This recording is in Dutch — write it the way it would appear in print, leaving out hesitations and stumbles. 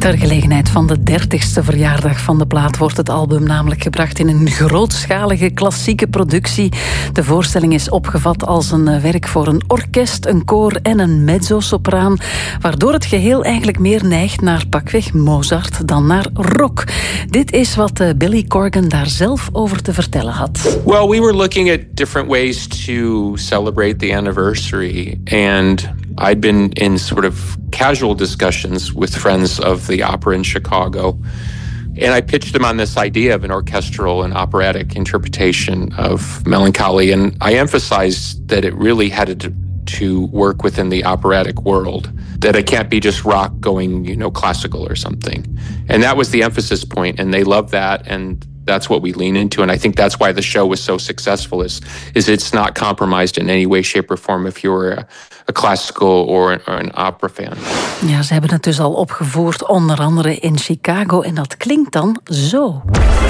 Ter gelegenheid van de 30ste verjaardag van de plaat wordt het album namelijk gebracht in een grootschalige klassieke productie. De voorstelling is opgevat als een werk voor een orkest, een koor en een mezzo-sopraan, waardoor het geheel eigenlijk meer neigt naar pakweg Mozart dan naar rock. Dit is wat Billy Corgan daar zelf over te vertellen had. Well, we were looking at different ways to celebrate the anniversary, and I'd been in sort of casual discussions with friends of the opera in Chicago, and I pitched them on this idea of an orchestral and operatic interpretation of Melancholy, and I emphasized that it really had to work within the operatic world, that it can't be just rock going, classical or something. And that was the emphasis point, and they loved that, and that's what we lean into, and I think that's why the show was so successful, is it's not compromised in any way, shape or form if you're a classical or an opera fan. Ja, ze hebben het dus al opgevoerd, onder andere in Chicago, en dat klinkt dan zo.